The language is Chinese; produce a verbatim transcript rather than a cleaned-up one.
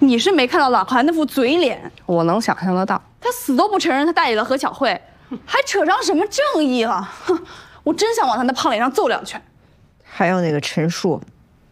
你是没看到老韩那副嘴脸， 我能想象得到。 他死都不承认他代理了何小慧，还扯上什么正义了？哼，我真想往他那胖脸上揍两拳。 还有那个陈数，